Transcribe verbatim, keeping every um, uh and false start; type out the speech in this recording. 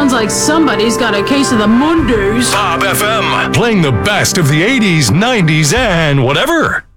Sounds like somebody's got a case of the Mondays. Pop F M, playing the best of the eighties, nineties, and whatever.